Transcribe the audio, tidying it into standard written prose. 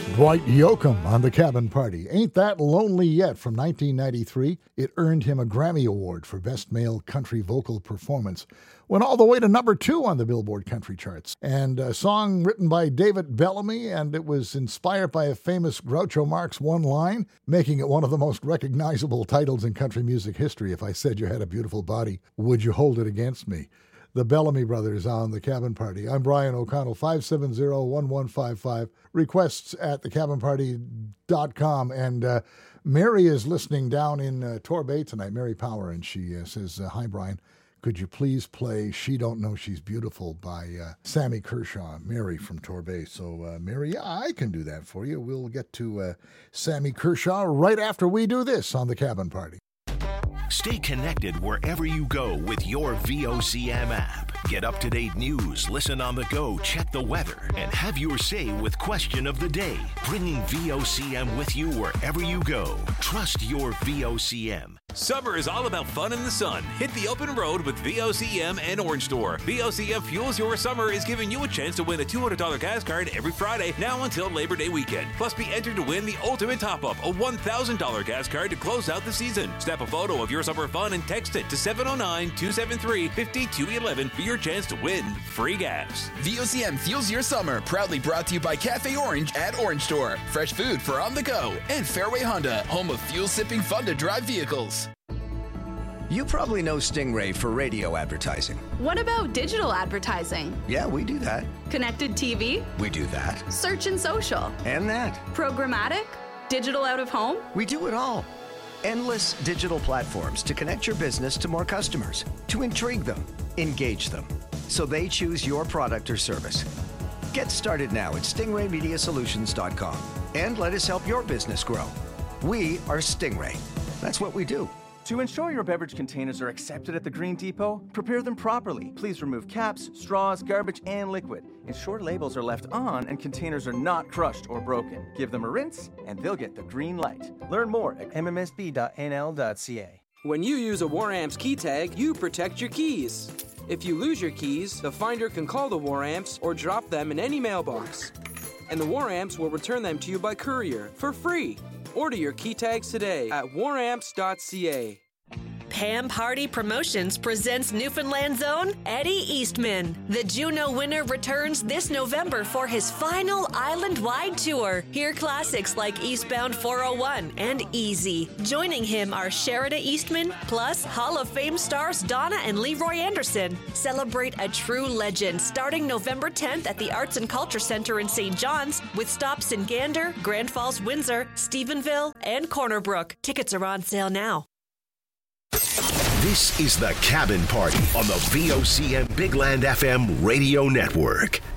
Dwight Yoakam on The Cabin Party. Ain't That Lonely Yet from 1993. It earned him a Grammy Award for Best Male Country Vocal Performance. Went all the way to number 2 on the Billboard Country charts. And a song written by David Bellamy, and it was inspired by a famous Groucho Marx one line, making it one of the most recognizable titles in country music history. If I said you had a beautiful body, would you hold it against me? The Bellamy Brothers on The Cabin Party. I'm Brian O'Connell, 570-1155. Requests at thecabinparty.com. And Mary is listening down in Torbay tonight, Mary Power, and she says, hi, Brian. Could you please play She Don't Know She's Beautiful by Sammy Kershaw, Mary from Torbay. So, Mary, yeah, I can do that for you. We'll get to Sammy Kershaw right after we do this on The Cabin Party. Stay connected wherever you go with your VOCM app. Get up-to-date news, listen on the go, check the weather, and have your say with Question of the Day. Bringing VOCM with you wherever you go. Trust your VOCM. Summer is all about fun in the sun. Hit the open road with VOCM and Orange Store. VOCM Fuels Your Summer is giving you a chance to win a $200 gas card every Friday now until Labor Day weekend. Plus, be entered to win the ultimate top-up, a $1,000 gas card to close out the season. Snap a photo of your summer fun and text it to 709-273-5211 for your chance to win free gas. VOCM Fuels Your Summer, proudly brought to you by Cafe Orange at Orange Store. Fresh food for on the go. And Fairway Honda, home of fuel-sipping fun-to-drive vehicles. You probably know Stingray for radio advertising. What about digital advertising? Yeah, we do that. Connected TV? We do that. Search and social? And that. Programmatic? Digital out of home? We do it all. Endless digital platforms to connect your business to more customers, to intrigue them, engage them, so they choose your product or service. Get started now at stingraymediasolutions.com and let us help your business grow. We are Stingray. That's what we do. To ensure your beverage containers are accepted at the Green Depot, prepare them properly. Please remove caps, straws, garbage, and liquid. Ensure labels are left on and containers are not crushed or broken. Give them a rinse, and they'll get the green light. Learn more at mmsb.nl.ca. When you use a WarAmps key tag, you protect your keys. If you lose your keys, the finder can call the WarAmps or drop them in any mailbox. And the WarAmps will return them to you by courier for free. Order your key tags today at waramps.ca. Pam Party Promotions presents Newfoundland's own Eddie Eastman. The Juno winner returns this November for his final island-wide tour. Hear classics like Eastbound 401 and Easy. Joining him are Sherida Eastman, plus Hall of Fame stars Donna and Leroy Anderson. Celebrate a true legend starting November 10th at the Arts and Culture Center in St. John's with stops in Gander, Grand Falls, Windsor, Stephenville, and Corner Brook. Tickets are on sale now. This is The Cabin Party on the VOCM Big Land FM radio network.